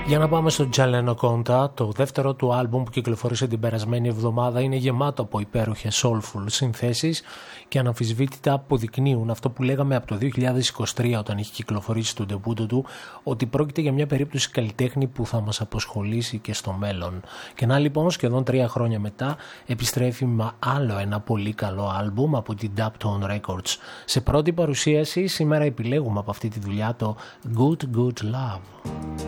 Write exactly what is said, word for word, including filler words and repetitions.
Για να πάμε στο Jalen Oconta, το δεύτερο του άλμπουμ που κυκλοφόρησε την περασμένη εβδομάδα είναι γεμάτο από υπέροχες soulful συνθέσεις και αναμφισβήτητα αποδεικνύουν αυτό που λέγαμε από το δύο χιλιάδες είκοσι τρία όταν είχε κυκλοφορήσει το ντεμπούτο του, ότι πρόκειται για μια περίπτωση καλλιτέχνη που θα μας αποσχολήσει και στο μέλλον. Και να λοιπόν σχεδόν τρία χρόνια μετά επιστρέφει με άλλο ένα πολύ καλό άλμπουμ από την Daptone Records. Σε πρώτη παρουσίαση σήμερα επιλέγουμε από αυτή τη δουλειά το Good Good Love.